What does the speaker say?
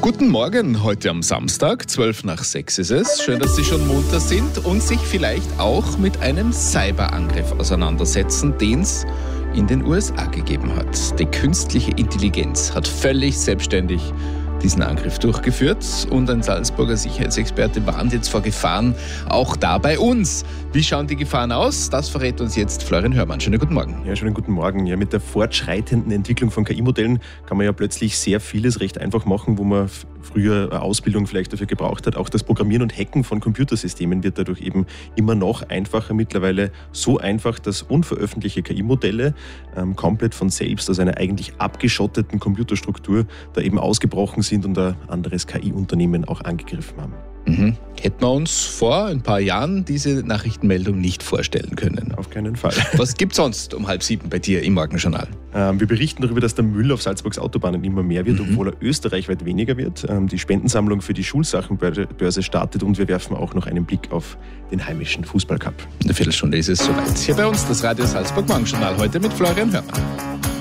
Guten Morgen, heute am Samstag, 5:12 ist es. Schön, dass Sie schon munter sind und sich vielleicht auch mit einem Cyberangriff auseinandersetzen, den es in den USA gegeben hat. Die künstliche Intelligenz hat völlig selbstständig diesen Angriff durchgeführt und ein Salzburger Sicherheitsexperte warnt jetzt vor Gefahren, auch da bei uns. Wie schauen die Gefahren aus? Das verrät uns jetzt Florian Hörmann. Schönen guten Morgen. Ja, schönen guten Morgen. Ja, mit der fortschreitenden Entwicklung von KI-Modellen kann man ja plötzlich sehr vieles recht einfach machen, wo man früher eine Ausbildung vielleicht dafür gebraucht hat. Auch das Programmieren und Hacken von Computersystemen wird dadurch eben immer noch einfacher. Mittlerweile so einfach, dass unveröffentlichte KI-Modelle komplett von selbst aus einer eigentlich abgeschotteten Computerstruktur da eben ausgebrochen sind und ein anderes KI-Unternehmen auch angegriffen haben. Hätten wir uns vor ein paar Jahren diese Nachrichtenmeldung nicht vorstellen können. Auf keinen Fall. Was gibt's sonst um 6:30 bei dir im Morgenjournal? Wir berichten darüber, dass der Müll auf Salzburgs Autobahnen immer mehr wird, obwohl er österreichweit weniger wird. Die Spendensammlung für die Schulsachenbörse startet und wir werfen auch noch einen Blick auf den heimischen Fußballcup. In einer Viertelstunde ist es soweit. Hier bei uns das Radio Salzburg Morgenjournal heute mit Florian Hörmann.